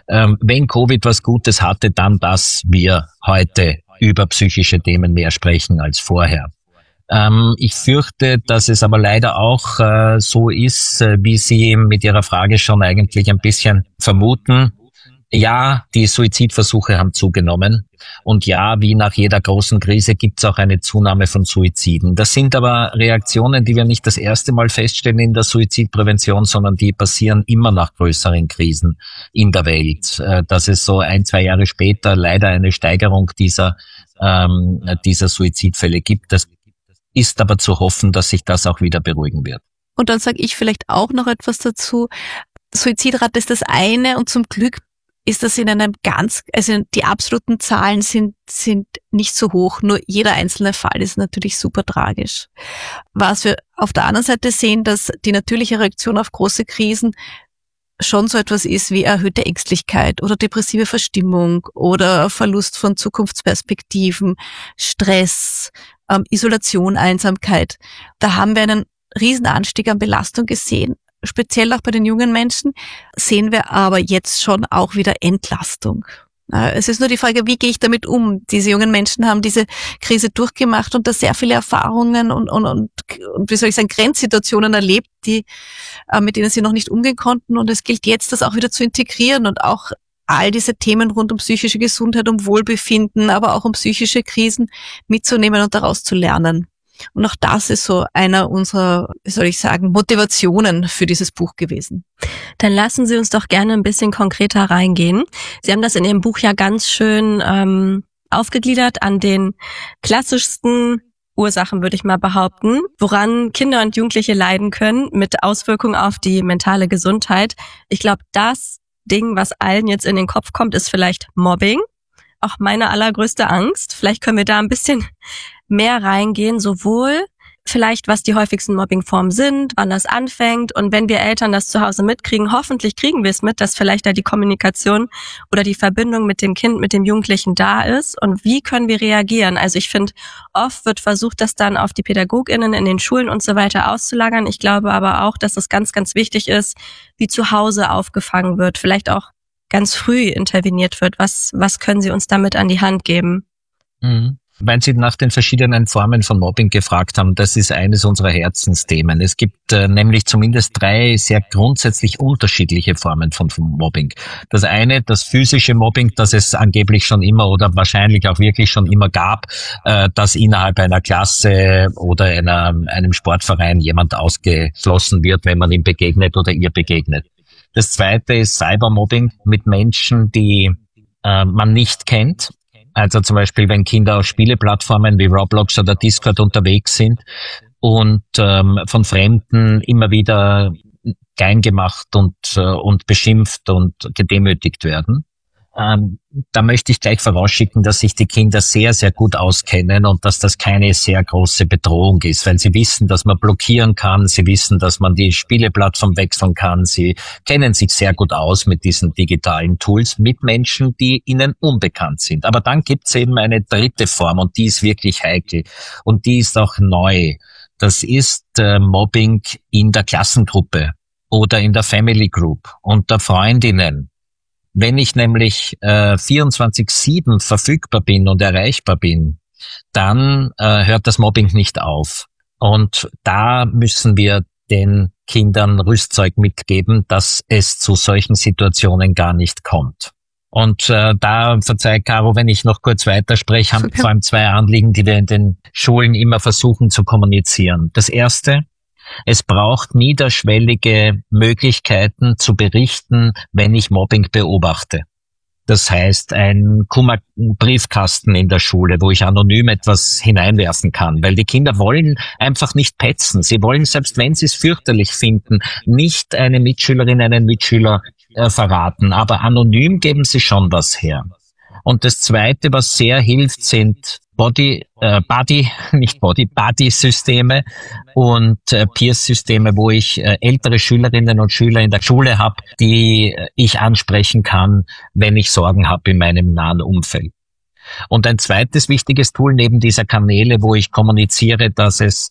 Wenn Covid was Gutes hatte, dann, dass wir heute über psychische Themen mehr sprechen als vorher. Ich fürchte, dass es aber leider auch so ist, wie Sie mit Ihrer Frage schon eigentlich ein bisschen vermuten. Ja, die Suizidversuche haben zugenommen. Und ja, wie nach jeder großen Krise gibt es auch eine Zunahme von Suiziden. Das sind aber Reaktionen, die wir nicht das erste Mal feststellen in der Suizidprävention, sondern die passieren immer nach größeren Krisen in der Welt. Dass es so 1-2 Jahre später leider eine Steigerung dieser Suizidfälle gibt. Das ist aber zu hoffen, dass sich das auch wieder beruhigen wird. Und dann sage ich vielleicht auch noch etwas dazu. Suizidrate ist das eine und zum Glück ist das in einem also die absoluten Zahlen sind nicht so hoch, nur jeder einzelne Fall ist natürlich super tragisch. Was wir auf der anderen Seite sehen, dass die natürliche Reaktion auf große Krisen schon so etwas ist wie erhöhte Ängstlichkeit oder depressive Verstimmung oder Verlust von Zukunftsperspektiven, Stress, Isolation, Einsamkeit. Da haben wir einen riesen Anstieg an Belastung gesehen. Speziell auch bei den jungen Menschen sehen wir aber jetzt schon auch wieder Entlastung. Es ist nur die Frage, wie gehe ich damit um? Diese jungen Menschen haben diese Krise durchgemacht und da sehr viele Erfahrungen und wie soll ich sagen, Grenzsituationen erlebt, mit denen sie noch nicht umgehen konnten. Und es gilt jetzt, das auch wieder zu integrieren und auch all diese Themen rund um psychische Gesundheit, um Wohlbefinden, aber auch um psychische Krisen mitzunehmen und daraus zu lernen. Und auch das ist so einer unserer, wie soll ich sagen, Motivationen für dieses Buch gewesen. Dann lassen Sie uns doch gerne ein bisschen konkreter reingehen. Sie haben das in Ihrem Buch ja ganz schön aufgegliedert an den klassischsten Ursachen, würde ich mal behaupten, woran Kinder und Jugendliche leiden können mit Auswirkungen auf die mentale Gesundheit. Ich glaube, das Ding, was allen jetzt in den Kopf kommt, ist vielleicht Mobbing. Auch meine allergrößte Angst. Vielleicht können wir da ein bisschen mehr reingehen, sowohl vielleicht, was die häufigsten Mobbingformen sind, wann das anfängt und wenn wir Eltern das zu Hause mitkriegen, hoffentlich kriegen wir es mit, dass vielleicht da die Kommunikation oder die Verbindung mit dem Kind, mit dem Jugendlichen da ist und wie können wir reagieren. Also ich finde, oft wird versucht, das dann auf die PädagogInnen in den Schulen und so weiter auszulagern. Ich glaube aber auch, dass es ganz, ganz wichtig ist, wie zu Hause aufgefangen wird, vielleicht auch ganz früh interveniert wird. Was können Sie uns damit an die Hand geben? Weil Sie nach den verschiedenen Formen von Mobbing gefragt haben, das ist eines unserer Herzensthemen. Es gibt nämlich zumindest 3 sehr grundsätzlich unterschiedliche Formen von Mobbing. Das eine, das physische Mobbing, das es angeblich schon immer oder wahrscheinlich auch wirklich schon immer gab, dass innerhalb einer Klasse oder einem Sportverein jemand ausgeschlossen wird, wenn man ihm begegnet oder ihr begegnet. Das zweite ist Cybermobbing mit Menschen, die man nicht kennt. Also zum Beispiel, wenn Kinder auf Spieleplattformen wie Roblox oder Discord unterwegs sind und von Fremden immer wieder klein gemacht und beschimpft und gedemütigt werden. Da möchte ich gleich vorausschicken, dass sich die Kinder sehr, sehr gut auskennen und dass das keine sehr große Bedrohung ist, weil sie wissen, dass man blockieren kann, sie wissen, dass man die Spieleplattform wechseln kann, sie kennen sich sehr gut aus mit diesen digitalen Tools, mit Menschen, die ihnen unbekannt sind. Aber dann gibt's eben eine dritte Form und die ist wirklich heikel und die ist auch neu. Das ist Mobbing in der Klassengruppe oder in der Family Group unter Freundinnen. Wenn ich nämlich 24/7 verfügbar bin und erreichbar bin, dann hört das Mobbing nicht auf. Und da müssen wir den Kindern Rüstzeug mitgeben, dass es zu solchen Situationen gar nicht kommt. Und da, verzeih Caro, wenn ich noch kurz weiterspreche, haben vor allem 2 Anliegen, die wir in den Schulen immer versuchen zu kommunizieren. Das erste: Es braucht niederschwellige Möglichkeiten zu berichten, wenn ich Mobbing beobachte. Das heißt, ein Briefkasten in der Schule, wo ich anonym etwas hineinwerfen kann, weil die Kinder wollen einfach nicht petzen. Sie wollen, selbst wenn sie es fürchterlich finden, nicht eine Mitschülerin, einen Mitschüler verraten, aber anonym geben sie schon was her. Und das Zweite, was sehr hilft, sind Buddy-Systeme und Peer-Systeme, wo ich ältere Schülerinnen und Schüler in der Schule habe, die ich ansprechen kann, wenn ich Sorgen habe in meinem nahen Umfeld. Und ein zweites wichtiges Tool neben dieser Kanäle, wo ich kommuniziere, dass es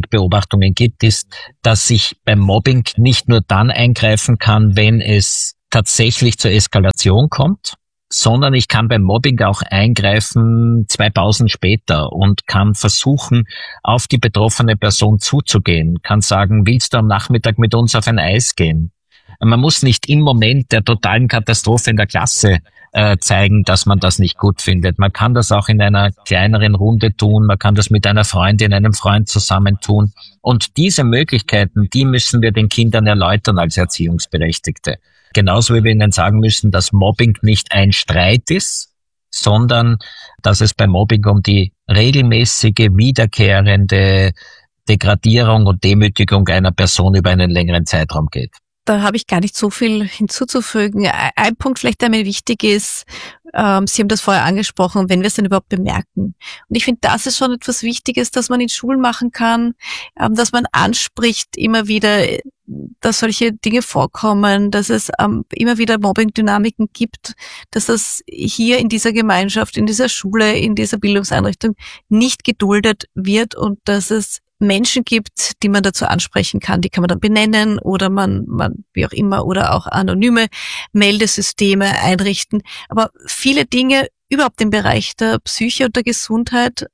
Mobbing-Beobachtungen gibt, ist, dass ich beim Mobbing nicht nur dann eingreifen kann, wenn es tatsächlich zur Eskalation kommt, sondern ich kann beim Mobbing auch eingreifen 2 Pausen später und kann versuchen, auf die betroffene Person zuzugehen, kann sagen, willst du am Nachmittag mit uns auf ein Eis gehen? Man muss nicht im Moment der totalen Katastrophe in der Klasse zeigen, dass man das nicht gut findet. Man kann das auch in einer kleineren Runde tun, man kann das mit einer Freundin, einem Freund zusammentun. Und diese Möglichkeiten, die müssen wir den Kindern erläutern als Erziehungsberechtigte. Genauso wie wir ihnen sagen müssen, dass Mobbing nicht ein Streit ist, sondern dass es bei Mobbing um die regelmäßige, wiederkehrende Degradierung und Demütigung einer Person über einen längeren Zeitraum geht. Da habe ich gar nicht so viel hinzuzufügen. Ein Punkt vielleicht, der mir wichtig ist, Sie haben das vorher angesprochen, wenn wir es denn überhaupt bemerken. Und ich finde, das ist schon etwas Wichtiges, dass man in Schulen machen kann, dass man anspricht immer wieder, dass solche Dinge vorkommen, dass es immer wieder Mobbing-Dynamiken gibt, dass das hier in dieser Gemeinschaft, in dieser Schule, in dieser Bildungseinrichtung nicht geduldet wird und dass es Menschen gibt, die man dazu ansprechen kann, die kann man dann benennen oder man wie auch immer oder auch anonyme Meldesysteme einrichten. Aber viele Dinge überhaupt im Bereich der Psyche und der Gesundheit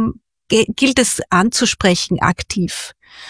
gilt es anzusprechen aktiv.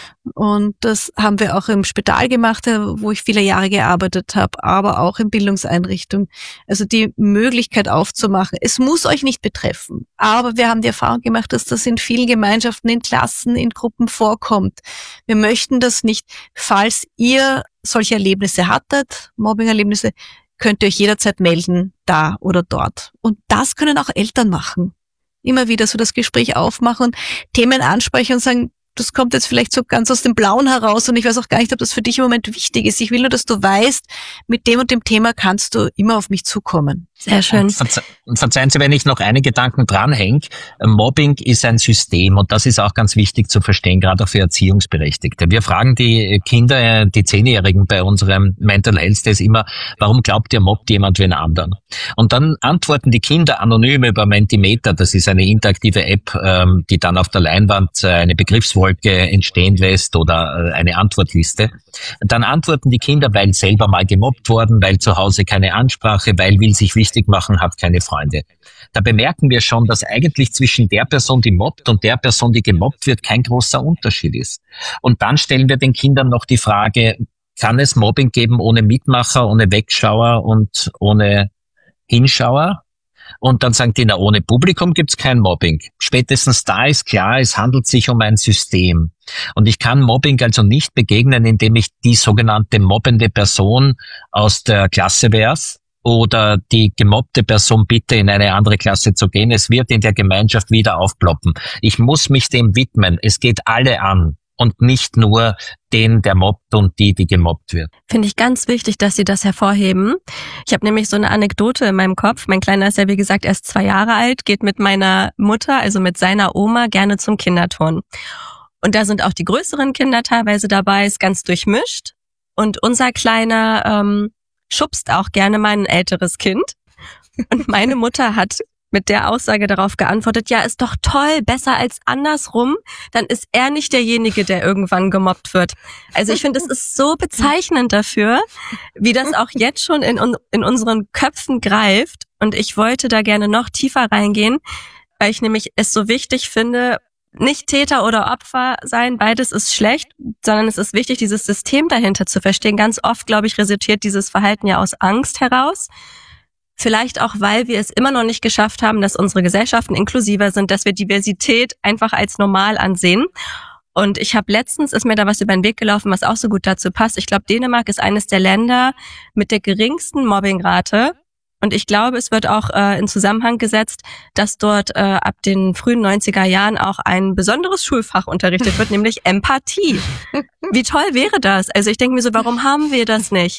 Und das haben wir auch im Spital gemacht, wo ich viele Jahre gearbeitet habe, aber auch in Bildungseinrichtungen. Also die Möglichkeit aufzumachen, es muss euch nicht betreffen, aber wir haben die Erfahrung gemacht, dass das in vielen Gemeinschaften, in Klassen, in Gruppen vorkommt. Wir möchten das nicht. Falls ihr solche Erlebnisse hattet, Mobbing-Erlebnisse, könnt ihr euch jederzeit melden, da oder dort. Und das können auch Eltern machen. Immer wieder so das Gespräch aufmachen und Themen ansprechen und sagen, das kommt jetzt vielleicht so ganz aus dem Blauen heraus und ich weiß auch gar nicht, ob das für dich im Moment wichtig ist. Ich will nur, dass du weißt, mit dem und dem Thema kannst du immer auf mich zukommen. Sehr schön. Und verzeihen Sie, wenn ich noch einen Gedanken dranhänge. Mobbing ist ein System und das ist auch ganz wichtig zu verstehen, gerade auch für Erziehungsberechtigte. Wir fragen die Kinder, die 10-Jährigen bei unserem Mental Health Test immer, warum glaubt ihr, mobbt jemand wen anderen? Und dann antworten die Kinder anonym über Mentimeter, das ist eine interaktive App, die dann auf der Leinwand eine Begriffswolke entstehen lässt oder eine Antwortliste. Dann antworten die Kinder, weil selber mal gemobbt worden, weil zu Hause keine Ansprache, weil will sich wichtig machen, hat keine Freunde. Da bemerken wir schon, dass eigentlich zwischen der Person, die mobbt und der Person, die gemobbt wird, kein großer Unterschied ist. Und dann stellen wir den Kindern noch die Frage, kann es Mobbing geben ohne Mitmacher, ohne Wegschauer und ohne Hinschauer? Und dann sagen die, ohne Publikum gibt's kein Mobbing. Spätestens da ist klar, es handelt sich um ein System. Und ich kann Mobbing also nicht begegnen, indem ich die sogenannte mobbende Person aus der Klasse werfe oder die gemobbte Person bitte, in eine andere Klasse zu gehen. Es wird in der Gemeinschaft wieder aufploppen. Ich muss mich dem widmen. Es geht alle an und nicht nur den, der mobbt und die gemobbt wird. Finde ich ganz wichtig, dass Sie das hervorheben. Ich habe nämlich so eine Anekdote in meinem Kopf. Mein Kleiner ist ja, wie gesagt, erst 2 Jahre alt, geht mit meiner Mutter, also mit seiner Oma, gerne zum Kinderturnen. Und da sind auch die größeren Kinder teilweise dabei, ist ganz durchmischt. Und unser Kleiner schubst auch gerne mein älteres Kind. Und meine Mutter hat mit der Aussage darauf geantwortet, ja, ist doch toll, besser als andersrum, dann ist er nicht derjenige, der irgendwann gemobbt wird. Also ich finde, es ist so bezeichnend dafür, wie das auch jetzt schon in unseren Köpfen greift. Und ich wollte da gerne noch tiefer reingehen, weil ich nämlich es so wichtig finde, nicht Täter oder Opfer sein, beides ist schlecht, sondern es ist wichtig, dieses System dahinter zu verstehen. Ganz oft, glaube ich, resultiert dieses Verhalten ja aus Angst heraus. Vielleicht auch, weil wir es immer noch nicht geschafft haben, dass unsere Gesellschaften inklusiver sind, dass wir Diversität einfach als normal ansehen. Und ich habe letztens, ist mir da was über den Weg gelaufen, was auch so gut dazu passt. Ich glaube, Dänemark ist eines der Länder mit der geringsten Mobbingrate. Und ich glaube, es wird auch in Zusammenhang gesetzt, dass dort ab den frühen 90er Jahren auch ein besonderes Schulfach unterrichtet wird, nämlich Empathie. Wie toll wäre das? Also ich denke mir so, warum haben wir das nicht?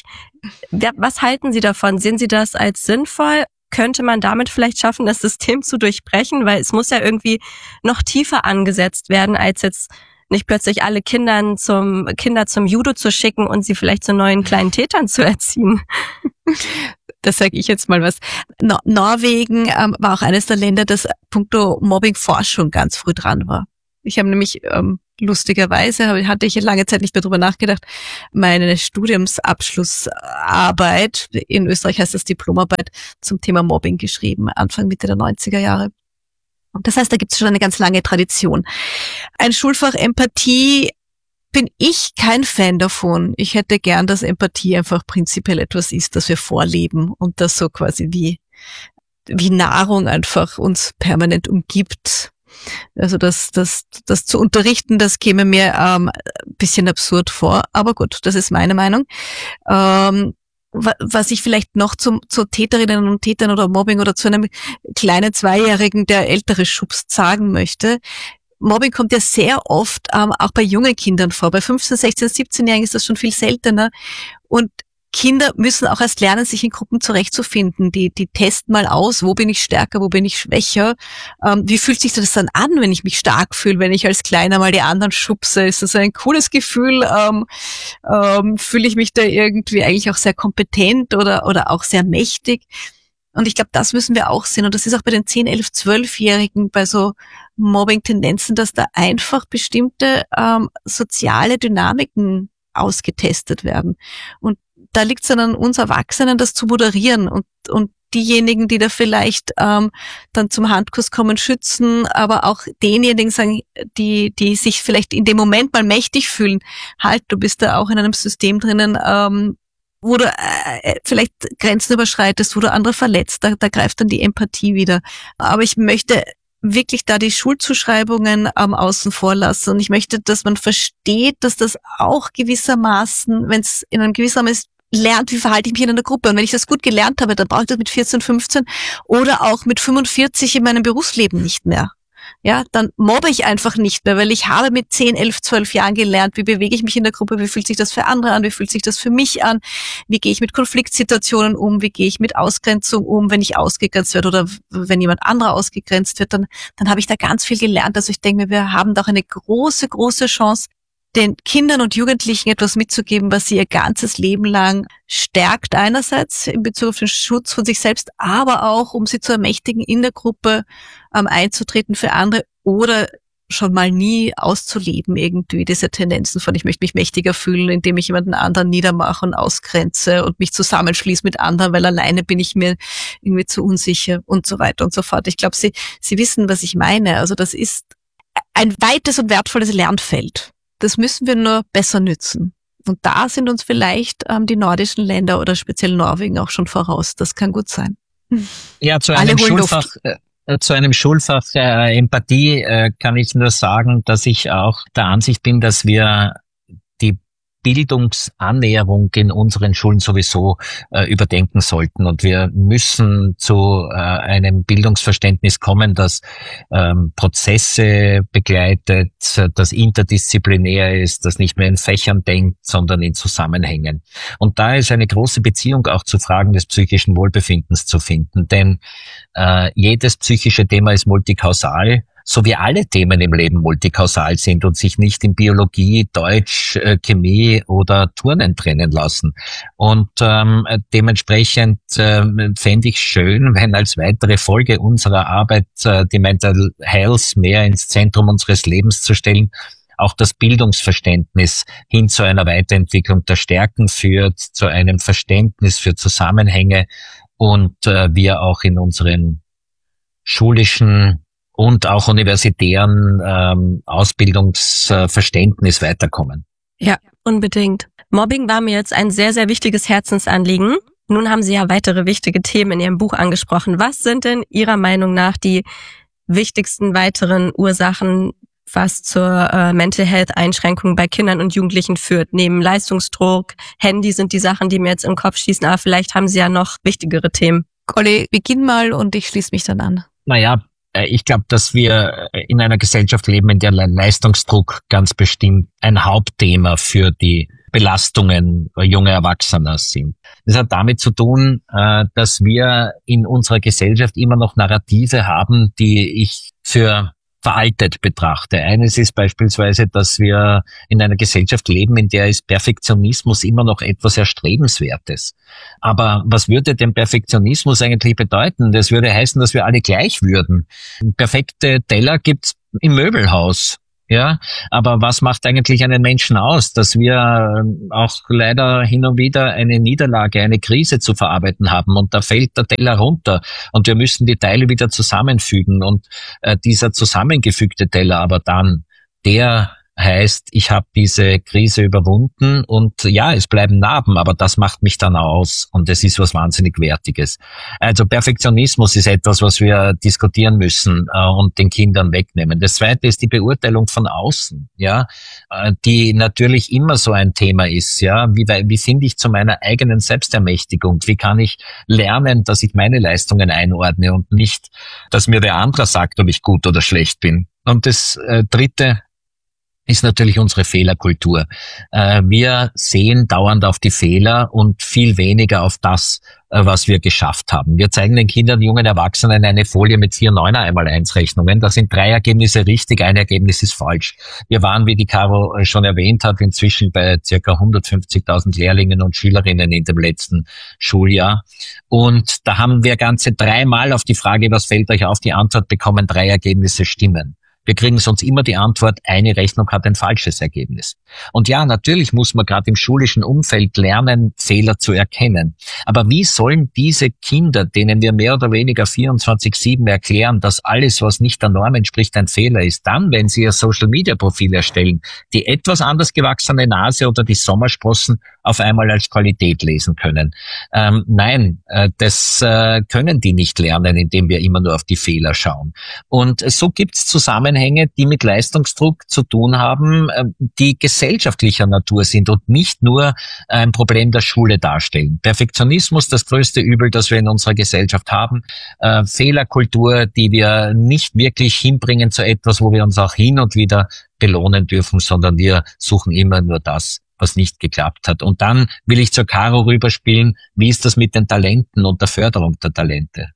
Was halten Sie davon? Sehen Sie das als sinnvoll? Könnte man damit vielleicht schaffen, das System zu durchbrechen? Weil es muss ja irgendwie noch tiefer angesetzt werden, als jetzt nicht plötzlich alle Kinder zum Judo zu schicken und sie vielleicht zu neuen kleinen Tätern zu erziehen. Das sage ich jetzt mal was. Norwegen war auch eines der Länder, das punkto Mobbing-Forschung ganz früh dran war. Ich habe nämlich lustigerweise hatte ich lange Zeit nicht mehr drüber nachgedacht, meine Studiumsabschlussarbeit, in Österreich heißt das Diplomarbeit, zum Thema Mobbing geschrieben, Anfang, Mitte der 90er Jahre. Das heißt, da gibt es schon eine ganz lange Tradition. Ein Schulfach Empathie bin ich kein Fan davon. Ich hätte gern, dass Empathie einfach prinzipiell etwas ist, das wir vorleben und das so quasi wie Nahrung einfach uns permanent umgibt. Also das zu unterrichten, das käme mir ein bisschen absurd vor, aber gut, das ist meine Meinung. Was ich vielleicht noch zu Täterinnen und Tätern oder Mobbing oder zu einem kleinen Zweijährigen, der ältere schubst, sagen möchte: Mobbing kommt ja sehr oft auch bei jungen Kindern vor. Bei 15, 16, 17-Jährigen ist das schon viel seltener. Und Kinder müssen auch erst lernen, sich in Gruppen zurechtzufinden. Die testen mal aus, wo bin ich stärker, wo bin ich schwächer. Wie fühlt sich das dann an, wenn ich mich stark fühle, wenn ich als Kleiner mal die anderen schubse? Ist das ein cooles Gefühl? Fühle ich mich da irgendwie eigentlich auch sehr kompetent oder auch sehr mächtig? Und ich glaube, das müssen wir auch sehen. Und das ist auch bei den 10, 11, 12-Jährigen bei so Mobbing-Tendenzen, dass da einfach bestimmte soziale Dynamiken ausgetestet werden. Und da liegt es dann an uns Erwachsenen, das zu moderieren und diejenigen, die da vielleicht dann zum Handkuss kommen, schützen, aber auch denjenigen sagen, die sich vielleicht in dem Moment mal mächtig fühlen, halt, du bist da auch in einem System drinnen, wo du vielleicht Grenzen überschreitest, wo du andere verletzt, da greift dann die Empathie wieder. Aber ich möchte wirklich da die Schuldzuschreibungen außen vor lassen. Und ich möchte, dass man versteht, dass das auch gewissermaßen, wenn es in einem gewissen Rahmen ist, lernt, wie verhalte ich mich in einer Gruppe. Und wenn ich das gut gelernt habe, dann brauche ich das mit 14, 15 oder auch mit 45 in meinem Berufsleben nicht mehr. Ja, dann mobbe ich einfach nicht mehr, weil ich habe mit 10, 11, 12 Jahren gelernt, wie bewege ich mich in der Gruppe, wie fühlt sich das für andere an, wie fühlt sich das für mich an, wie gehe ich mit Konfliktsituationen um, wie gehe ich mit Ausgrenzung um, wenn ich ausgegrenzt werde oder wenn jemand anderer ausgegrenzt wird, dann habe ich da ganz viel gelernt. Also ich denke mir, wir haben doch eine große, große Chance, den Kindern und Jugendlichen etwas mitzugeben, was sie ihr ganzes Leben lang stärkt, einerseits in Bezug auf den Schutz von sich selbst, aber auch, um sie zu ermächtigen, in der Gruppe einzutreten für andere oder schon mal nie auszuleben, irgendwie diese Tendenzen von, ich möchte mich mächtiger fühlen, indem ich jemanden anderen niedermache und ausgrenze und mich zusammenschließe mit anderen, weil alleine bin ich mir irgendwie zu unsicher und so weiter und so fort. Ich glaube, Sie wissen, was ich meine. Also das ist ein weites und wertvolles Lernfeld. Das müssen wir nur besser nützen. Und da sind uns vielleicht die nordischen Länder oder speziell Norwegen auch schon voraus. Das kann gut sein. Ja, zu einem Schulfach Empathie kann ich nur sagen, dass ich auch der Ansicht bin, dass wir die Bildungsannäherung in unseren Schulen sowieso überdenken sollten. Und wir müssen zu einem Bildungsverständnis kommen, das Prozesse begleitet, das interdisziplinär ist, das nicht mehr in Fächern denkt, sondern in Zusammenhängen. Und da ist eine große Beziehung auch zu Fragen des psychischen Wohlbefindens zu finden. Denn jedes psychische Thema ist multikausal, so wie alle Themen im Leben multikausal sind und sich nicht in Biologie, Deutsch, Chemie oder Turnen trennen lassen. Und dementsprechend fände ich schön, wenn als weitere Folge unserer Arbeit die Mental Health mehr ins Zentrum unseres Lebens zu stellen, auch das Bildungsverständnis hin zu einer Weiterentwicklung der Stärken führt, zu einem Verständnis für Zusammenhänge und wir auch in unseren schulischen und auch universitären Ausbildungsverständnis weiterkommen. Ja, unbedingt. Mobbing war mir jetzt ein sehr, sehr wichtiges Herzensanliegen. Nun haben Sie ja weitere wichtige Themen in Ihrem Buch angesprochen. Was sind denn Ihrer Meinung nach die wichtigsten weiteren Ursachen, was zur Mental Health Einschränkung bei Kindern und Jugendlichen führt? Neben Leistungsdruck, Handy sind die Sachen, die mir jetzt in den Kopf schießen, aber vielleicht haben Sie ja noch wichtigere Themen. Olli, beginn mal und ich schließe mich dann an. Naja, ich glaube, dass wir in einer Gesellschaft leben, in der Leistungsdruck ganz bestimmt ein Hauptthema für die Belastungen junger Erwachsener sind. Das hat damit zu tun, dass wir in unserer Gesellschaft immer noch Narrative haben, die ich für veraltet betrachte. Eines ist beispielsweise, dass wir in einer Gesellschaft leben, in der ist Perfektionismus immer noch etwas Erstrebenswertes. Aber was würde denn Perfektionismus eigentlich bedeuten? Das würde heißen, dass wir alle gleich würden. Perfekte Teller gibt's im Möbelhaus. Ja, aber was macht eigentlich einen Menschen aus, dass wir auch leider hin und wieder eine Niederlage, eine Krise zu verarbeiten haben und da fällt der Teller runter und wir müssen die Teile wieder zusammenfügen und dieser zusammengefügte Teller aber dann, der heißt, ich habe diese Krise überwunden und ja, es bleiben Narben, aber das macht mich dann aus und es ist was wahnsinnig Wertiges. Also Perfektionismus ist etwas, was wir diskutieren müssen und den Kindern wegnehmen. Das Zweite ist die Beurteilung von außen, ja, die natürlich immer so ein Thema ist, ja. Wie finde ich zu meiner eigenen Selbstermächtigung? Wie kann ich lernen, dass ich meine Leistungen einordne und nicht, dass mir der andere sagt, ob ich gut oder schlecht bin? Und das Dritte ist natürlich unsere Fehlerkultur. Wir sehen dauernd auf die Fehler und viel weniger auf das, was wir geschafft haben. Wir zeigen den Kindern, jungen Erwachsenen eine Folie mit 4 9er-Einmal-1-Rechnungen. Da sind 3 Ergebnisse richtig, ein Ergebnis ist falsch. Wir waren, wie die Caro schon erwähnt hat, inzwischen bei circa 150.000 Lehrlingen und Schülerinnen in dem letzten Schuljahr. Und da haben wir ganze 3 Mal auf die Frage, was fällt euch auf, die Antwort bekommen, 3 Ergebnisse stimmen. Wir kriegen sonst immer die Antwort, eine Rechnung hat ein falsches Ergebnis. Und ja, natürlich muss man gerade im schulischen Umfeld lernen, Fehler zu erkennen. Aber wie sollen diese Kinder, denen wir mehr oder weniger 24/7 erklären, dass alles, was nicht der Norm entspricht, ein Fehler ist, dann, wenn sie ihr Social-Media-Profil erstellen, die etwas anders gewachsene Nase oder die Sommersprossen auf einmal als Qualität lesen können? Nein, das können die nicht lernen, indem wir immer nur auf die Fehler schauen. Und so gibt's Zusammenhänge, die mit Leistungsdruck zu tun haben, die gesellschaftlicher Natur sind und nicht nur ein Problem der Schule darstellen. Perfektionismus, das größte Übel, das wir in unserer Gesellschaft haben. Fehlerkultur, die wir nicht wirklich hinbringen zu etwas, wo wir uns auch hin und wieder belohnen dürfen, sondern wir suchen immer nur das, was nicht geklappt hat. Und dann will ich zur Caro rüberspielen, wie ist das mit den Talenten und der Förderung der Talente?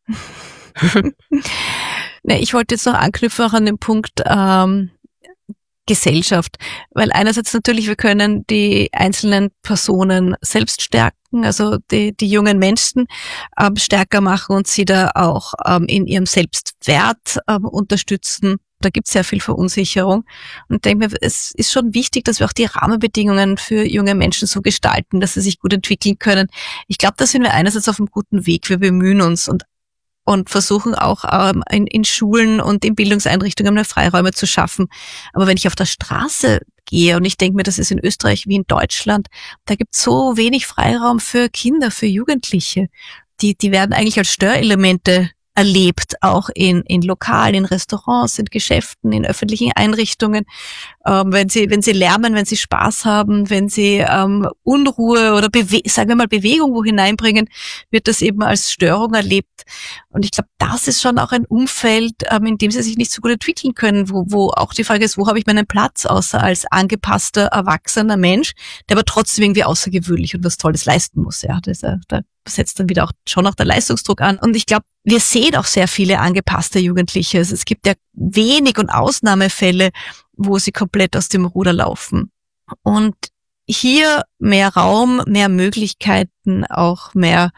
Ich wollte jetzt noch anknüpfen auch an den Punkt Gesellschaft, weil einerseits natürlich, wir können die einzelnen Personen selbst stärken, also die jungen Menschen stärker machen und sie da auch in ihrem Selbstwert unterstützen. Da gibt es sehr viel Verunsicherung und ich denke mir, es ist schon wichtig, dass wir auch die Rahmenbedingungen für junge Menschen so gestalten, dass sie sich gut entwickeln können. Ich glaube, da sind wir einerseits auf einem guten Weg. Wir bemühen uns und versuchen auch in Schulen und in Bildungseinrichtungen mehr Freiräume zu schaffen. Aber wenn ich auf der Straße gehe und ich denke mir, das ist in Österreich wie in Deutschland, da gibt es so wenig Freiraum für Kinder, für Jugendliche. Die werden eigentlich als Störelemente erlebt, auch in Lokalen, in Restaurants, in Geschäften, in öffentlichen Einrichtungen. Wenn sie lärmen, wenn sie Spaß haben, wenn sie Unruhe oder sagen wir mal Bewegung wo hineinbringen, wird das eben als Störung erlebt. Und ich glaube, das ist schon auch ein Umfeld, in dem sie sich nicht so gut entwickeln können, wo auch die Frage ist, wo habe ich meinen Platz, außer als angepasster, erwachsener Mensch, der aber trotzdem irgendwie außergewöhnlich und was Tolles leisten muss. Ja, da setzt dann wieder auch schon noch der Leistungsdruck an. Und ich glaube, wir sehen auch sehr viele angepasste Jugendliche. Also es gibt ja wenig und Ausnahmefälle, wo sie komplett aus dem Ruder laufen. Und hier mehr Raum, mehr Möglichkeiten, auch mehr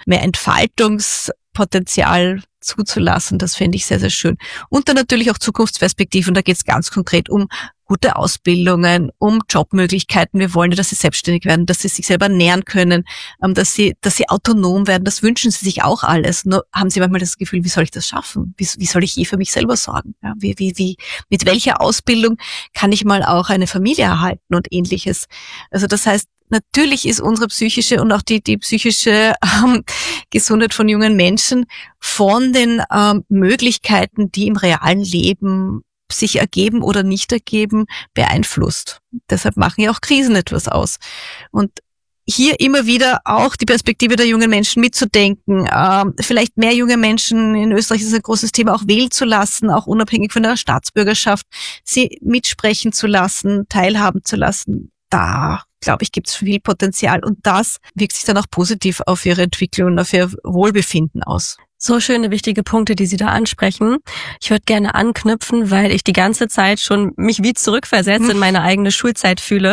Entfaltungspotenzial zuzulassen, das fände ich sehr, sehr schön. Und dann natürlich auch Zukunftsperspektiven, da geht es ganz konkret um gute Ausbildungen, um Jobmöglichkeiten. Wir wollen ja, dass sie selbstständig werden, dass sie sich selber ernähren können, dass sie autonom werden. Das wünschen sie sich auch alles. Nur haben sie manchmal das Gefühl, wie soll ich das schaffen? Wie soll ich je für mich selber sorgen? Ja, mit welcher Ausbildung kann ich mal auch eine Familie erhalten und Ähnliches? Also das heißt, natürlich ist unsere psychische und auch die psychische Gesundheit von jungen Menschen von den Möglichkeiten, die im realen Leben sich ergeben oder nicht ergeben, beeinflusst. Deshalb machen ja auch Krisen etwas aus. Und hier immer wieder auch die Perspektive der jungen Menschen mitzudenken, vielleicht mehr junge Menschen, in Österreich ist es ein großes Thema, auch wählen zu lassen, auch unabhängig von der Staatsbürgerschaft, sie mitsprechen zu lassen, teilhaben zu lassen. Da, glaube ich, gibt es viel Potenzial und das wirkt sich dann auch positiv auf ihre Entwicklung und auf ihr Wohlbefinden aus. So schöne, wichtige Punkte, die Sie da ansprechen. Ich würde gerne anknüpfen, weil ich die ganze Zeit schon mich wie zurückversetzt in meine eigene Schulzeit fühle.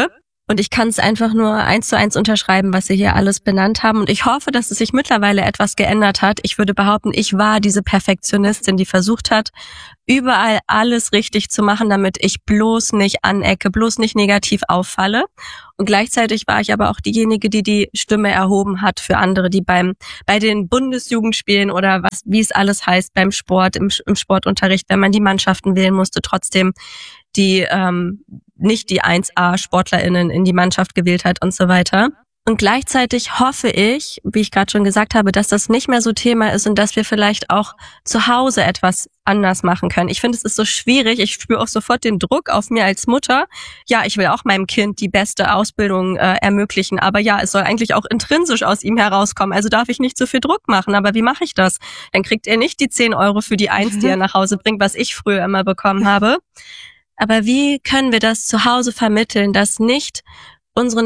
Und ich kann es einfach nur 1:1 unterschreiben, was Sie hier alles benannt haben. Und ich hoffe, dass es sich mittlerweile etwas geändert hat. Ich würde behaupten, ich war diese Perfektionistin, die versucht hat, überall alles richtig zu machen, damit ich bloß nicht anecke, bloß nicht negativ auffalle. Und gleichzeitig war ich aber auch diejenige, die die Stimme erhoben hat für andere, die bei den Bundesjugendspielen oder wie es alles heißt beim Sport, im Sportunterricht, wenn man die Mannschaften wählen musste, trotzdem die nicht die 1A-SportlerInnen in die Mannschaft gewählt hat und so weiter. Und gleichzeitig hoffe ich, wie ich gerade schon gesagt habe, dass das nicht mehr so Thema ist und dass wir vielleicht auch zu Hause etwas anders machen können. Ich finde, es ist so schwierig. Ich spüre auch sofort den Druck auf mir als Mutter. Ja, ich will auch meinem Kind die beste Ausbildung ermöglichen, aber ja, es soll eigentlich auch intrinsisch aus ihm herauskommen. Also darf ich nicht so viel Druck machen. Aber wie mache ich das? Dann kriegt er nicht die 10 Euro für die 1, die er nach Hause bringt, was ich früher immer bekommen habe. Aber wie können wir das zu Hause vermitteln, dass nicht unsere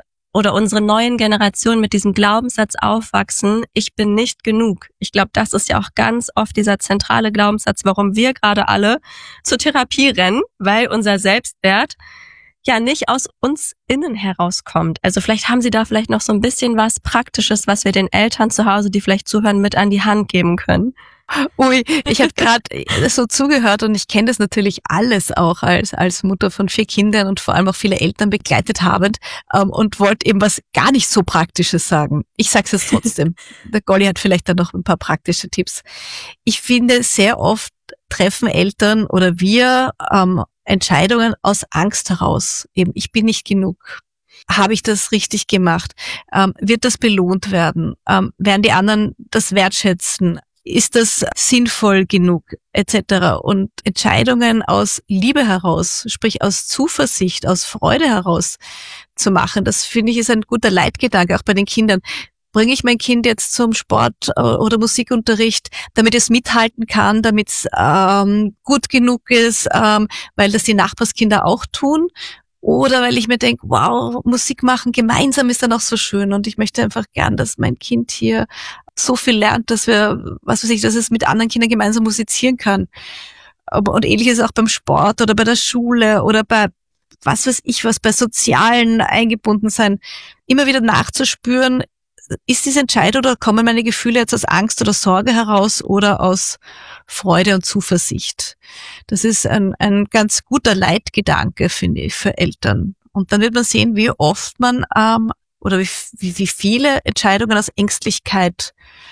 neuen Generationen mit diesem Glaubenssatz aufwachsen, ich bin nicht genug. Ich glaube, das ist ja auch ganz oft dieser zentrale Glaubenssatz, warum wir gerade alle zur Therapie rennen, weil unser Selbstwert ja nicht aus uns innen herauskommt. Also vielleicht haben Sie da vielleicht noch so ein bisschen was Praktisches, was wir den Eltern zu Hause, die vielleicht zuhören, mit an die Hand geben können. Ui, ich habe gerade so zugehört und ich kenne das natürlich alles auch als Mutter von 4 Kindern und vor allem auch viele Eltern begleitet habend und wollte eben was gar nicht so Praktisches sagen. Ich sag's jetzt trotzdem. Der Golly hat vielleicht da noch ein paar praktische Tipps. Ich finde, sehr oft treffen Eltern oder wir Entscheidungen aus Angst heraus. Eben, ich bin nicht genug. Habe ich das richtig gemacht? Wird das belohnt werden? Werden die anderen das wertschätzen? Ist das sinnvoll genug, etc. Und Entscheidungen aus Liebe heraus, sprich aus Zuversicht, aus Freude heraus zu machen, das finde ich ist ein guter Leitgedanke, auch bei den Kindern. Bringe ich mein Kind jetzt zum Sport- oder Musikunterricht, damit es mithalten kann, damit es gut genug ist, weil das die Nachbarskinder auch tun? Oder weil ich mir denke, wow, Musik machen gemeinsam ist dann auch so schön und ich möchte einfach gern, dass mein Kind hier so viel lernt, dass dass es mit anderen Kindern gemeinsam musizieren kann. Und ähnliches auch beim Sport oder bei der Schule oder bei was weiß ich was, bei sozialen Eingebundensein. Immer wieder nachzuspüren, ist diese Entscheidung oder kommen meine Gefühle jetzt aus Angst oder Sorge heraus oder aus Freude und Zuversicht? Das ist ein ganz guter Leitgedanke, finde ich, für Eltern. Und dann wird man sehen, wie oft man oder wie viele Entscheidungen aus Ängstlichkeit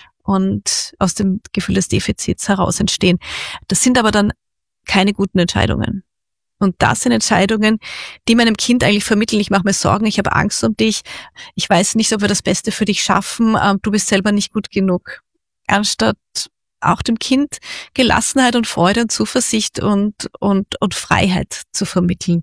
und aus dem Gefühl des Defizits heraus entstehen. Das sind aber dann keine guten Entscheidungen. Und das sind Entscheidungen, die meinem Kind eigentlich vermitteln, ich mache mir Sorgen, ich habe Angst um dich, ich weiß nicht, ob wir das Beste für dich schaffen, du bist selber nicht gut genug. Anstatt auch dem Kind Gelassenheit und Freude und Zuversicht und Freiheit zu vermitteln.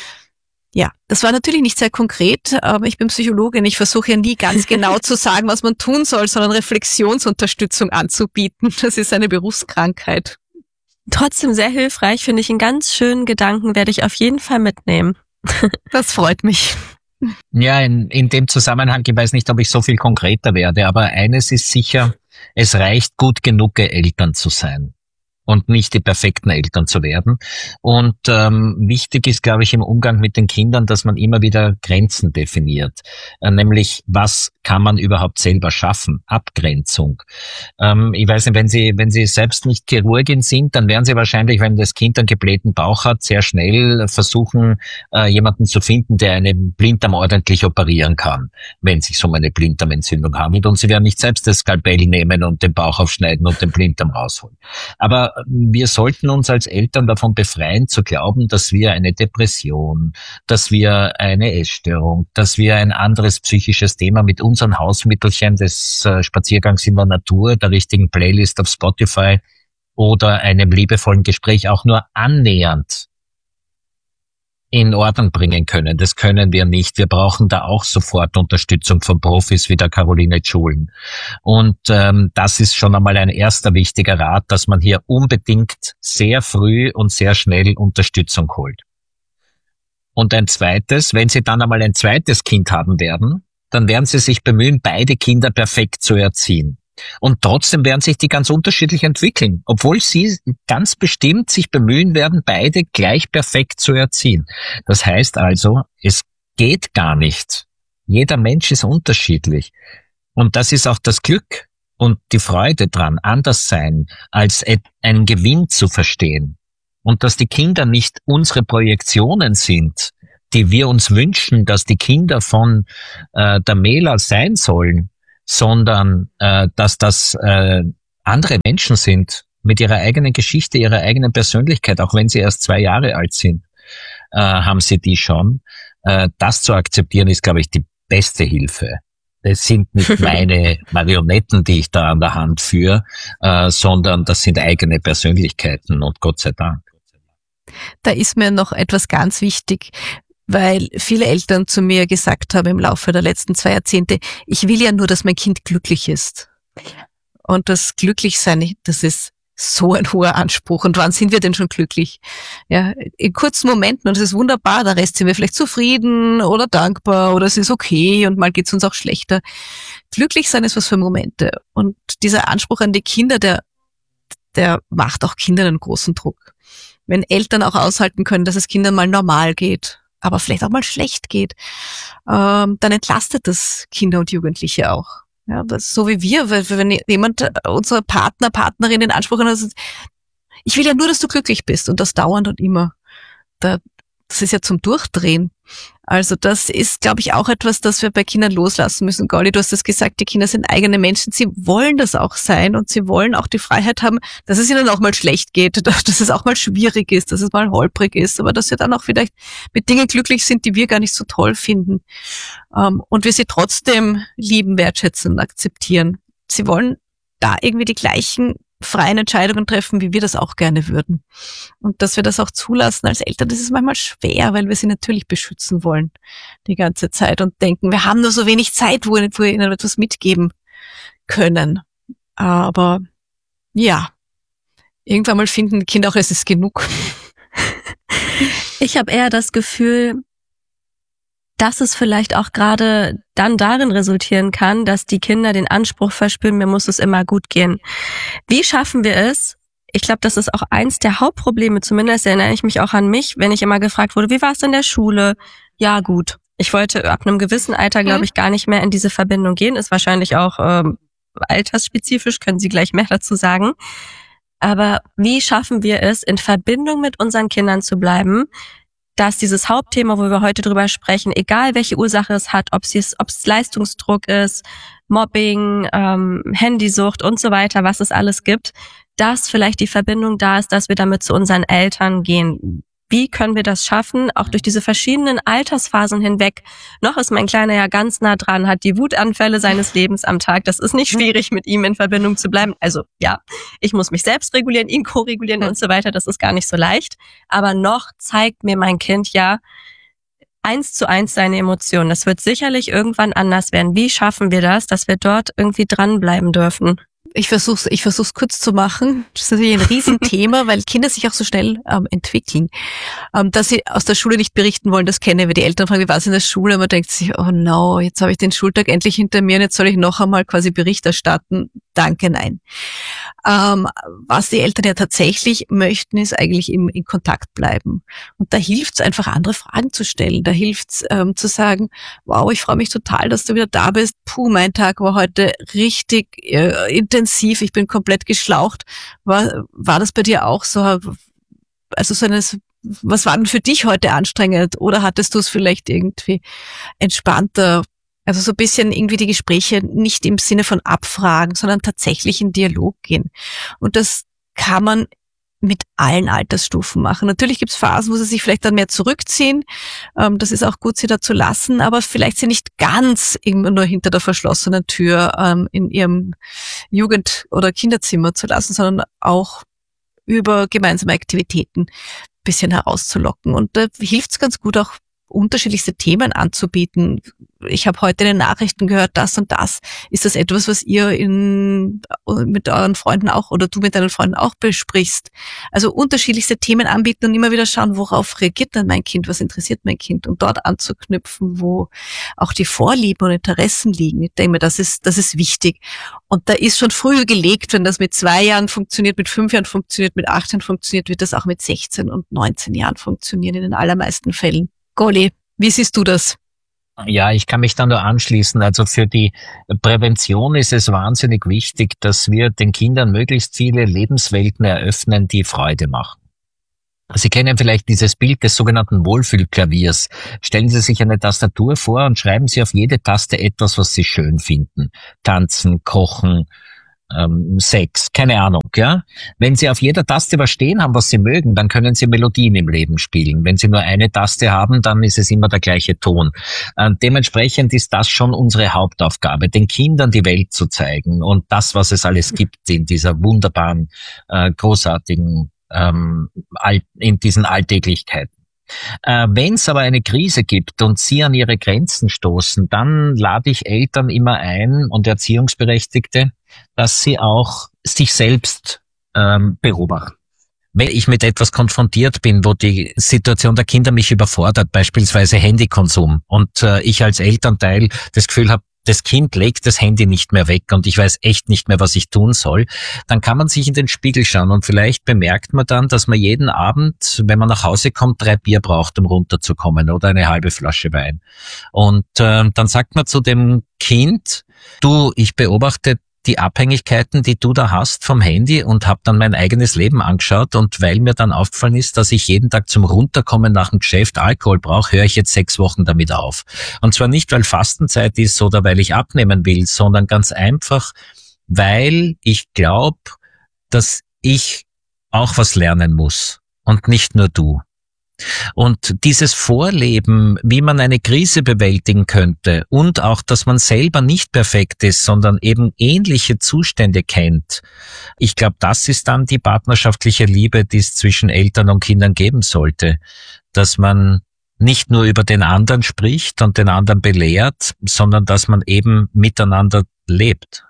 Ja, das war natürlich nicht sehr konkret, aber ich bin Psychologin. Ich versuche ja nie ganz genau zu sagen, was man tun soll, sondern Reflexionsunterstützung anzubieten. Das ist eine Berufskrankheit. Trotzdem sehr hilfreich, finde ich einen ganz schönen Gedanken, werde ich auf jeden Fall mitnehmen. Das freut mich. Ja, in dem Zusammenhang, ich weiß nicht, ob ich so viel konkreter werde, aber eines ist sicher, es reicht gut genug, Eltern zu sein und nicht die perfekten Eltern zu werden. Und wichtig ist, glaube ich, im Umgang mit den Kindern, dass man immer wieder Grenzen definiert. Nämlich, was kann man überhaupt selber schaffen? Abgrenzung. Ich weiß nicht, wenn Sie selbst nicht Chirurgin sind, dann werden Sie wahrscheinlich, wenn das Kind einen geblähten Bauch hat, sehr schnell versuchen, jemanden zu finden, der eine Blinddarm ordentlich operieren kann, wenn sich um eine Blinddarmentzündung handelt. Und Sie werden nicht selbst das Skalpell nehmen und den Bauch aufschneiden und den Blinddarm rausholen. Aber wir sollten uns als Eltern davon befreien, zu glauben, dass wir eine Depression, dass wir eine Essstörung, dass wir ein anderes psychisches Thema mit unseren Hausmittelchen des Spaziergangs in der Natur, der richtigen Playlist auf Spotify oder einem liebevollen Gespräch auch nur annähernd in Ordnung bringen können. Das können wir nicht. Wir brauchen da auch sofort Unterstützung von Profis wie der Caroline Schulen. Und das ist schon einmal ein erster wichtiger Rat, dass man hier unbedingt sehr früh und sehr schnell Unterstützung holt. Und ein zweites, wenn Sie dann einmal ein zweites Kind haben werden, dann werden Sie sich bemühen, beide Kinder perfekt zu erziehen. Und trotzdem werden sich die ganz unterschiedlich entwickeln, obwohl Sie ganz bestimmt sich bemühen werden, beide gleich perfekt zu erziehen. Das heißt also, es geht gar nicht. Jeder Mensch ist unterschiedlich. Und das ist auch das Glück und die Freude dran, anders sein, als einen Gewinn zu verstehen. Und dass die Kinder nicht unsere Projektionen sind, die wir uns wünschen, dass die Kinder von der Mela sein sollen, sondern dass das andere Menschen sind mit ihrer eigenen Geschichte, ihrer eigenen Persönlichkeit, auch wenn sie erst 2 Jahre alt sind, haben sie die schon. Das zu akzeptieren ist, glaube ich, die beste Hilfe. Das sind nicht meine Marionetten, die ich da an der Hand führe, sondern das sind eigene Persönlichkeiten und Gott sei Dank. Da ist mir noch etwas ganz wichtig, weil viele Eltern zu mir gesagt haben im Laufe der letzten 2 Jahrzehnte, ich will ja nur, dass mein Kind glücklich ist. Und das Glücklichsein, das ist so ein hoher Anspruch. Und wann sind wir denn schon glücklich? Ja, in kurzen Momenten, und es ist wunderbar, der Rest sind wir vielleicht zufrieden oder dankbar oder es ist okay und mal geht's uns auch schlechter. Glücklich sein ist was für Momente. Und dieser Anspruch an die Kinder, der macht auch Kindern einen großen Druck. Wenn Eltern auch aushalten können, dass es Kindern mal normal geht, aber vielleicht auch mal schlecht geht, dann entlastet das Kinder und Jugendliche auch. Ja, das ist so wie wir, wenn jemand, unser Partner, Partnerin den Anspruch hat, ich will ja nur, dass du glücklich bist und das dauernd und immer. Das ist ja zum Durchdrehen. Also das ist, glaube ich, auch etwas, das wir bei Kindern loslassen müssen. Gauli, du hast das gesagt, die Kinder sind eigene Menschen. Sie wollen das auch sein und sie wollen auch die Freiheit haben, dass es ihnen auch mal schlecht geht, dass es auch mal schwierig ist, dass es mal holprig ist, aber dass sie dann auch vielleicht mit Dingen glücklich sind, die wir gar nicht so toll finden. Und wir sie trotzdem lieben, wertschätzen und akzeptieren. Sie wollen da irgendwie die gleichen freien Entscheidungen treffen, wie wir das auch gerne würden. Und dass wir das auch zulassen als Eltern, das ist manchmal schwer, weil wir sie natürlich beschützen wollen die ganze Zeit und denken, wir haben nur so wenig Zeit, wo wir ihnen etwas mitgeben können. Aber ja, irgendwann mal finden die Kinder auch, es ist genug. Ich habe eher das Gefühl, dass es vielleicht auch gerade dann darin resultieren kann, dass die Kinder den Anspruch verspüren, mir muss es immer gut gehen. Wie schaffen wir es? Ich glaube, das ist auch eins der Hauptprobleme, zumindest erinnere ich mich auch an mich, wenn ich immer gefragt wurde, wie war es in der Schule? Ja, gut. Ich wollte ab einem gewissen Alter, glaube ich, gar nicht mehr in diese Verbindung gehen. Ist wahrscheinlich auch altersspezifisch, können Sie gleich mehr dazu sagen. Aber wie schaffen wir es, in Verbindung mit unseren Kindern zu bleiben, dass dieses Hauptthema, wo wir heute drüber sprechen, egal welche Ursache es hat, ob es Leistungsdruck ist, Mobbing, Handysucht und so weiter, was es alles gibt, dass vielleicht die Verbindung da ist, dass wir damit zu unseren Eltern gehen. Wie können wir das schaffen, auch durch diese verschiedenen Altersphasen hinweg? Noch ist mein Kleiner ja ganz nah dran, hat die Wutanfälle seines Lebens am Tag. Das ist nicht schwierig, mit ihm in Verbindung zu bleiben. Also ja, ich muss mich selbst regulieren, ihn ko-regulieren und so weiter. Das ist gar nicht so leicht. Aber noch zeigt mir mein Kind ja 1:1 seine Emotionen. Das wird sicherlich irgendwann anders werden. Wie schaffen wir das, dass wir dort irgendwie dranbleiben dürfen? Ich versuch's kurz zu machen. Das ist natürlich ein Riesenthema, weil Kinder sich auch so schnell entwickeln. Dass sie aus der Schule nicht berichten wollen, das kennen wir. Die Eltern fragen, wie war es in der Schule? Und man denkt sich, oh no, jetzt habe ich den Schultag endlich hinter mir und jetzt soll ich noch einmal quasi Bericht erstatten. Danke, nein. Was die Eltern ja tatsächlich möchten, ist eigentlich in Kontakt bleiben. Und da hilft es einfach, andere Fragen zu stellen. Da hilft es zu sagen, wow, ich freue mich total, dass du wieder da bist. Puh, mein Tag war heute richtig intensiv. Ich bin komplett geschlaucht. War das bei dir auch so? Also was war denn für dich heute anstrengend? Oder hattest du es vielleicht irgendwie entspannter? Also so ein bisschen irgendwie die Gespräche nicht im Sinne von abfragen, sondern tatsächlich in Dialog gehen. Und das kann man mit allen Altersstufen machen. Natürlich gibt es Phasen, wo sie sich vielleicht dann mehr zurückziehen. Das ist auch gut, sie da zu lassen, aber vielleicht sie nicht ganz immer nur hinter der verschlossenen Tür in ihrem Jugend- oder Kinderzimmer zu lassen, sondern auch über gemeinsame Aktivitäten ein bisschen herauszulocken. Und da hilft es ganz gut, auch unterschiedlichste Themen anzubieten. Ich habe heute in den Nachrichten gehört, das und das. Ist das etwas, was ihr mit euren Freunden auch oder du mit deinen Freunden auch besprichst? Also unterschiedlichste Themen anbieten und immer wieder schauen, worauf reagiert dann mein Kind, was interessiert mein Kind und dort anzuknüpfen, wo auch die Vorlieben und Interessen liegen. Ich denke mir, das ist wichtig. Und da ist schon früh gelegt, wenn das mit 2 Jahren funktioniert, mit 5 Jahren funktioniert, mit 8 Jahren funktioniert, wird das auch mit 16 und 19 Jahren funktionieren in den allermeisten Fällen. Gauli, wie siehst du das? Ja, ich kann mich da nur anschließen. Also für die Prävention ist es wahnsinnig wichtig, dass wir den Kindern möglichst viele Lebenswelten eröffnen, die Freude machen. Sie kennen vielleicht dieses Bild des sogenannten Wohlfühlklaviers. Stellen Sie sich eine Tastatur vor und schreiben Sie auf jede Taste etwas, was Sie schön finden. Tanzen, kochen, Sex, keine Ahnung, ja. Wenn Sie auf jeder Taste was stehen haben, was Sie mögen, dann können Sie Melodien im Leben spielen. Wenn Sie nur eine Taste haben, dann ist es immer der gleiche Ton. Dementsprechend ist das schon unsere Hauptaufgabe, den Kindern die Welt zu zeigen und das, was es alles gibt in dieser wunderbaren, großartigen, in diesen Alltäglichkeiten. Wenn es aber eine Krise gibt und sie an ihre Grenzen stoßen, dann lade ich Eltern immer ein und Erziehungsberechtigte, dass sie auch sich selbst beobachten. Wenn ich mit etwas konfrontiert bin, wo die Situation der Kinder mich überfordert, beispielsweise Handykonsum, und ich als Elternteil das Gefühl habe, das Kind legt das Handy nicht mehr weg und ich weiß echt nicht mehr, was ich tun soll, dann kann man sich in den Spiegel schauen und vielleicht bemerkt man dann, dass man jeden Abend, wenn man nach Hause kommt, 3 Bier braucht, um runterzukommen oder eine halbe Flasche Wein. Und dann sagt man zu dem Kind, du, ich beobachte die Abhängigkeiten, die du da hast vom Handy und habe dann mein eigenes Leben angeschaut und weil mir dann aufgefallen ist, dass ich jeden Tag zum Runterkommen nach dem Geschäft Alkohol brauche, höre ich jetzt 6 Wochen damit auf. Und zwar nicht, weil Fastenzeit ist oder weil ich abnehmen will, sondern ganz einfach, weil ich glaube, dass ich auch was lernen muss und nicht nur du. Und dieses Vorleben, wie man eine Krise bewältigen könnte und auch, dass man selber nicht perfekt ist, sondern eben ähnliche Zustände kennt, ich glaube, das ist dann die partnerschaftliche Liebe, die es zwischen Eltern und Kindern geben sollte, dass man nicht nur über den anderen spricht und den anderen belehrt, sondern dass man eben miteinander lebt.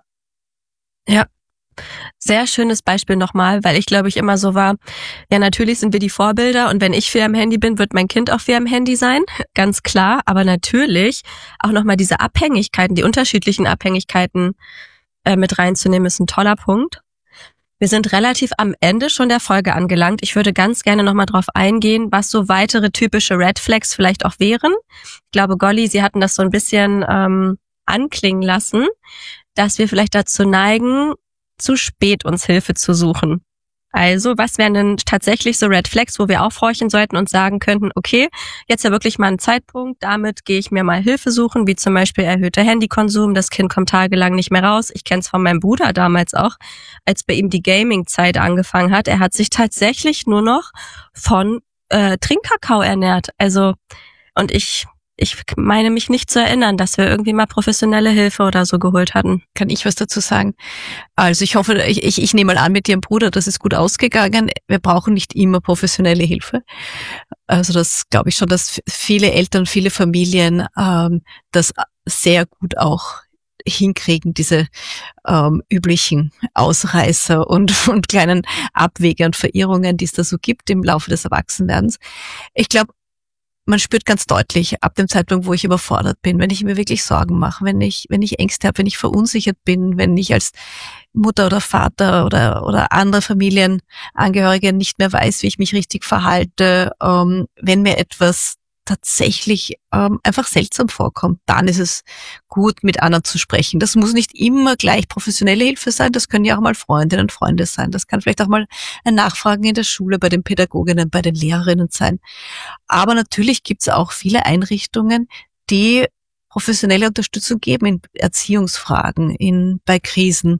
Ja. Sehr schönes Beispiel nochmal, weil ich glaube, ich immer so war, ja, natürlich sind wir die Vorbilder und wenn ich viel am Handy bin, wird mein Kind auch viel am Handy sein, ganz klar, aber natürlich auch nochmal diese Abhängigkeiten, die unterschiedlichen Abhängigkeiten mit reinzunehmen, ist ein toller Punkt. Wir sind relativ am Ende schon der Folge angelangt. Ich würde ganz gerne nochmal drauf eingehen, was so weitere typische Red Flags vielleicht auch wären. Ich glaube, Golly, Sie hatten das so ein bisschen anklingen lassen, dass wir vielleicht dazu neigen, zu spät uns Hilfe zu suchen. Also, was wären denn tatsächlich so Red Flags, wo wir aufhorchen sollten und sagen könnten, okay, jetzt ja wirklich mal ein Zeitpunkt, damit gehe ich mir mal Hilfe suchen, wie zum Beispiel erhöhter Handykonsum, das Kind kommt tagelang nicht mehr raus. Ich kenne es von meinem Bruder damals auch, als bei ihm die Gaming-Zeit angefangen hat. Er hat sich tatsächlich nur noch von Trinkkakao ernährt. Also, und ich meine mich nicht zu erinnern, dass wir irgendwie mal professionelle Hilfe oder so geholt hatten. Kann ich was dazu sagen? Also ich hoffe, ich nehme mal an mit Ihrem Bruder, das ist gut ausgegangen. Wir brauchen nicht immer professionelle Hilfe. Also das glaube ich schon, dass viele Eltern, viele Familien das sehr gut auch hinkriegen, diese üblichen Ausreißer und kleinen Abwege und Verirrungen, die es da so gibt im Laufe des Erwachsenwerdens. Ich glaube, man spürt ganz deutlich ab dem Zeitpunkt, wo ich überfordert bin, wenn ich mir wirklich Sorgen mache, wenn ich Ängste habe, wenn ich verunsichert bin, wenn ich als Mutter oder Vater oder andere Familienangehörige nicht mehr weiß, wie ich mich richtig verhalte, wenn mir etwas tatsächlich einfach seltsam vorkommt, dann ist es gut, mit anderen zu sprechen. Das muss nicht immer gleich professionelle Hilfe sein, das können ja auch mal Freundinnen und Freunde sein. Das kann vielleicht auch mal ein Nachfragen in der Schule bei den Pädagoginnen, bei den Lehrerinnen sein. Aber natürlich gibt es auch viele Einrichtungen, die professionelle Unterstützung geben in Erziehungsfragen, bei Krisen.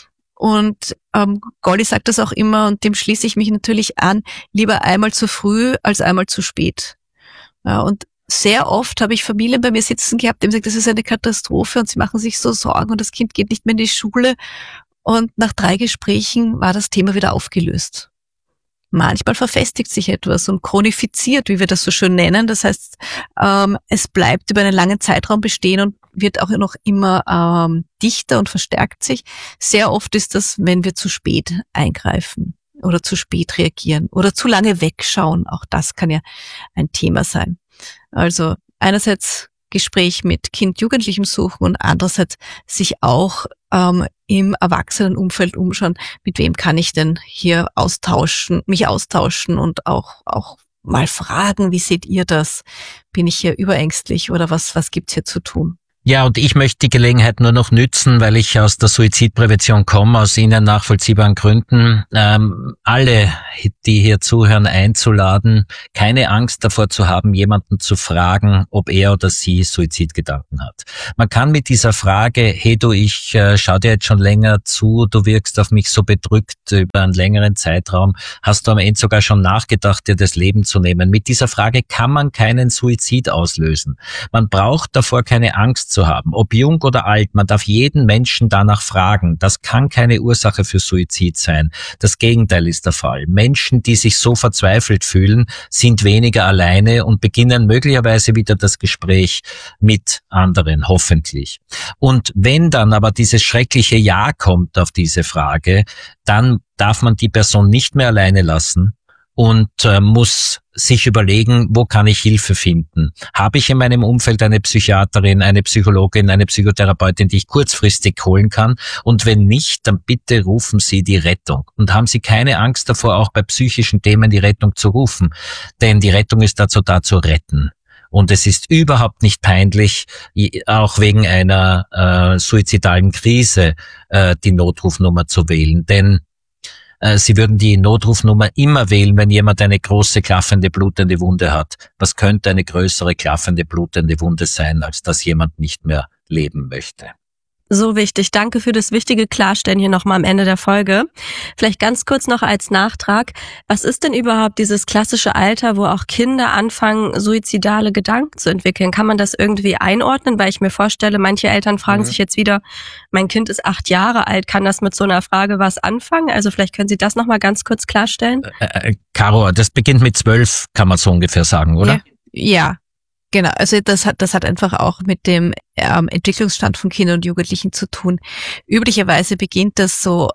Und Golly sagt das auch immer und dem schließe ich mich natürlich an, lieber einmal zu früh als einmal zu spät. Ja, und sehr oft habe ich Familien bei mir sitzen gehabt, die haben gesagt, das ist eine Katastrophe und sie machen sich so Sorgen und das Kind geht nicht mehr in die Schule. Und nach 3 Gesprächen war das Thema wieder aufgelöst. Manchmal verfestigt sich etwas und chronifiziert, wie wir das so schön nennen. Das heißt, es bleibt über einen langen Zeitraum bestehen und wird auch noch immer dichter und verstärkt sich. Sehr oft ist das, wenn wir zu spät eingreifen oder zu spät reagieren oder zu lange wegschauen. Auch das kann ja ein Thema sein. Also einerseits Gespräch mit Kind, Jugendlichem suchen und andererseits sich auch im Erwachsenenumfeld umschauen, mit wem kann ich denn hier mich austauschen und auch mal fragen, wie seht ihr das? Bin ich hier überängstlich oder was gibt's hier zu tun? Ja, und ich möchte die Gelegenheit nur noch nützen, weil ich aus der Suizidprävention komme, aus Ihnen nachvollziehbaren Gründen, alle, die hier zuhören, einzuladen, keine Angst davor zu haben, jemanden zu fragen, ob er oder sie Suizidgedanken hat. Man kann mit dieser Frage, hey du, ich schau dir jetzt schon länger zu, du wirkst auf mich so bedrückt über einen längeren Zeitraum, hast du am Ende sogar schon nachgedacht, dir das Leben zu nehmen? Mit dieser Frage kann man keinen Suizid auslösen. Man braucht davor keine Angst zu haben, ob jung oder alt, man darf jeden Menschen danach fragen. Das kann keine Ursache für Suizid sein. Das Gegenteil ist der Fall. Menschen, die sich so verzweifelt fühlen, sind weniger alleine und beginnen möglicherweise wieder das Gespräch mit anderen, hoffentlich. Und wenn dann aber dieses schreckliche Ja kommt auf diese Frage, dann darf man die Person nicht mehr alleine lassen und muss sich überlegen, wo kann ich Hilfe finden? Habe ich in meinem Umfeld eine Psychiaterin, eine Psychologin, eine Psychotherapeutin, die ich kurzfristig holen kann? Und wenn nicht, dann bitte rufen Sie die Rettung. Und haben Sie keine Angst davor, auch bei psychischen Themen die Rettung zu rufen. Denn die Rettung ist dazu da, zu retten. Und es ist überhaupt nicht peinlich, auch wegen einer suizidalen Krise die Notrufnummer zu wählen. Denn Sie würden die Notrufnummer immer wählen, wenn jemand eine große, klaffende, blutende Wunde hat. Was könnte eine größere, klaffende, blutende Wunde sein, als dass jemand nicht mehr leben möchte? So wichtig. Danke für das wichtige Klarstellen hier nochmal am Ende der Folge. Vielleicht ganz kurz noch als Nachtrag. Was ist denn überhaupt dieses klassische Alter, wo auch Kinder anfangen, suizidale Gedanken zu entwickeln? Kann man das irgendwie einordnen? Weil ich mir vorstelle, manche Eltern fragen sich jetzt wieder, mein Kind ist 8 Jahre alt, kann das mit so einer Frage was anfangen? Also vielleicht können Sie das nochmal ganz kurz klarstellen. Caro, das beginnt mit 12, kann man so ungefähr sagen, oder? Ja. Genau, also das hat einfach auch mit dem Entwicklungsstand von Kindern und Jugendlichen zu tun. Üblicherweise beginnt das so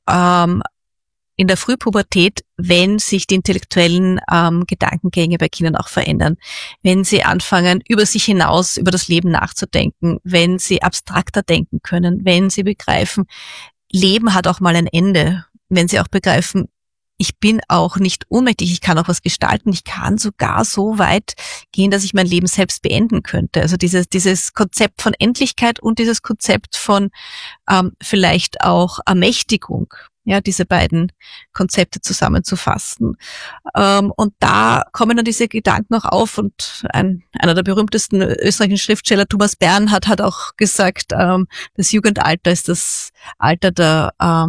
in der Frühpubertät, wenn sich die intellektuellen Gedankengänge bei Kindern auch verändern. Wenn sie anfangen, über sich hinaus, über das Leben nachzudenken, wenn sie abstrakter denken können, wenn sie begreifen, Leben hat auch mal ein Ende, wenn sie auch begreifen, ich bin auch nicht ohnmächtig, ich kann auch was gestalten, ich kann sogar so weit gehen, dass ich mein Leben selbst beenden könnte. Also dieses Konzept von Endlichkeit und dieses Konzept von vielleicht auch Ermächtigung, ja, diese beiden Konzepte zusammenzufassen. Und da kommen dann diese Gedanken auch auf und einer der berühmtesten österreichischen Schriftsteller, Thomas Bern, hat auch gesagt, das Jugendalter ist das Alter der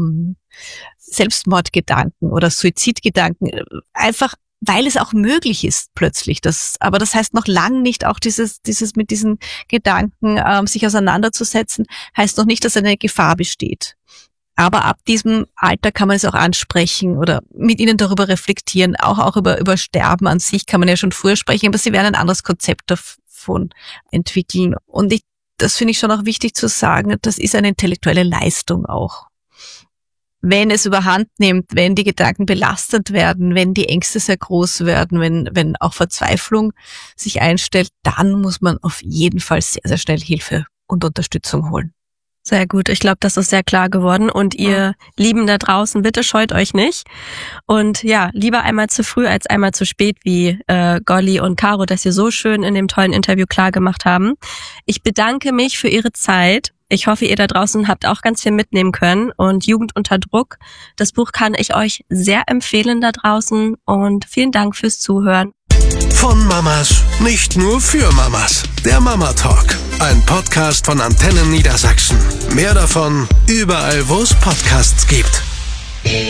Selbstmordgedanken oder Suizidgedanken, einfach weil es auch möglich ist plötzlich. Aber das heißt noch lang nicht, auch dieses mit diesen Gedanken sich auseinanderzusetzen, heißt noch nicht, dass eine Gefahr besteht. Aber ab diesem Alter kann man es auch ansprechen oder mit ihnen darüber reflektieren. Auch über Sterben an sich kann man ja schon früher sprechen, aber sie werden ein anderes Konzept davon entwickeln. Und das finde ich schon auch wichtig zu sagen, das ist eine intellektuelle Leistung auch. Wenn es überhand nimmt, wenn die Gedanken belastend werden, wenn die Ängste sehr groß werden, wenn auch Verzweiflung sich einstellt, dann muss man auf jeden Fall sehr, sehr schnell Hilfe und Unterstützung holen. Sehr gut. Ich glaube, das ist sehr klar geworden. Und ihr Lieben da draußen, bitte scheut euch nicht. Und ja, lieber einmal zu früh als einmal zu spät, wie Golly und Caro das hier so schön in dem tollen Interview klar gemacht haben. Ich bedanke mich für Ihre Zeit. Ich hoffe, ihr da draußen habt auch ganz viel mitnehmen können. Und Jugend unter Druck, das Buch kann ich euch sehr empfehlen da draußen. Und vielen Dank fürs Zuhören. Von Mamas, nicht nur für Mamas. Der Mama Talk, ein Podcast von Antennen Niedersachsen. Mehr davon überall, wo es Podcasts gibt.